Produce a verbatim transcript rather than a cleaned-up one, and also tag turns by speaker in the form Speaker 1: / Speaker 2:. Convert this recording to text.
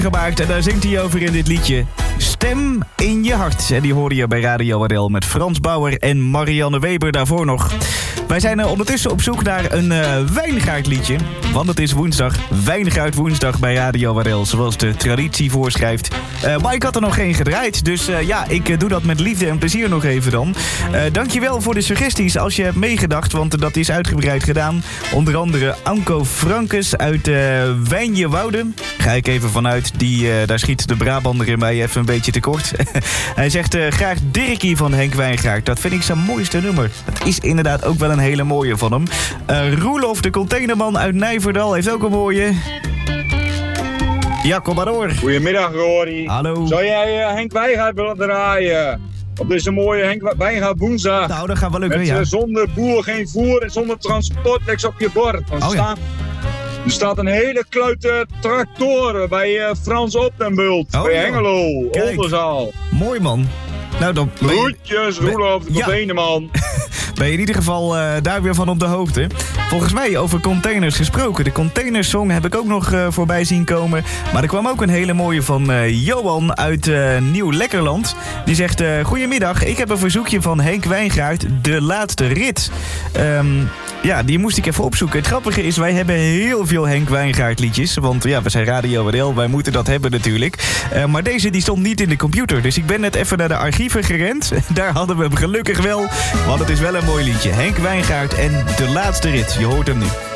Speaker 1: gemaakt en daar zingt hij over in dit liedje. Stem in je hart. En die hoorde je bij Radio R L met Frans Bauer en Marianne Weber daarvoor nog. Wij zijn uh, ondertussen op zoek naar een uh, wijngaardliedje. Want het is woensdag, Wijngaard woensdag bij Radio R L, zoals de traditie voorschrijft. Uh, maar ik had er nog geen gedraaid, dus uh, ja, ik uh, doe dat met liefde en plezier nog even dan. Uh, dankjewel voor de suggesties als je hebt meegedacht, want uh, dat is uitgebreid gedaan. Onder andere Anko Frankes uit uh, Wijnjewouden. Ga ik even vanuit, die, uh, daar schiet de Brabander in mij even een beetje tekort. Hij zegt uh, graag Dirkie van Henk Wijngaard. Dat vind ik zijn mooiste nummer. Dat is inderdaad ook wel een hele mooie van hem. Uh, Roelof, de containerman uit Nijverdal, heeft ook een mooie. Ja, kom maar door.
Speaker 2: Goedemiddag, Rory.
Speaker 1: Hallo.
Speaker 2: Zou jij uh, Henk Wijngaard willen draaien? Op deze mooie Henk Wijngaard woensdag.
Speaker 1: Nou, dat gaat wel lukken,
Speaker 2: Met,
Speaker 1: ja.
Speaker 2: Uh, zonder boer geen voer en zonder transport niks op je bord. Want
Speaker 1: oh,
Speaker 2: staat,
Speaker 1: ja.
Speaker 2: Er staat een hele kluite tractoren bij uh, Frans Opdenbult.
Speaker 1: Oh,
Speaker 2: bij
Speaker 1: ja.
Speaker 2: Hengelo,
Speaker 1: Kijk.
Speaker 2: Oldenzaal.
Speaker 1: Mooi, man. Nou, dan ben je,
Speaker 2: Groetjes, Roelof, de
Speaker 1: ja.
Speaker 2: containerman.
Speaker 1: ben je in ieder geval uh, daar weer van op de hoogte. Volgens mij over containers gesproken. De containersong heb ik ook nog uh, voorbij zien komen. Maar er kwam ook een hele mooie van uh, Johan uit uh, Nieuw-Lekkerland. Die zegt, uh, goedemiddag, ik heb een verzoekje van Henk Wijngaard, De Laatste Rit. Um, ja, die moest ik even opzoeken. Het grappige is, wij hebben heel veel Henk Wijngaard liedjes. Want ja, we zijn Radio R L, wij moeten dat hebben natuurlijk. Uh, maar deze die stond niet in de computer. Dus ik ben net even naar de archieven gerend. Daar hadden we hem gelukkig wel. Want het is wel een mooi liedje. Henk Wijngaard en De Laatste Rit. Je hoort hem nu.